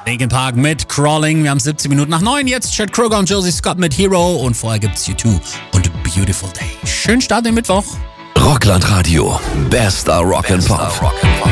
Linkin Park mit Crawling. Wir haben 17 Minuten nach 9. Jetzt Chad Kroger und Josie Scott mit Hero. Und vorher gibt's U2 und Beautiful Day. Schönen Start in den Mittwoch. Rockland Radio. Bester Rock and Pop.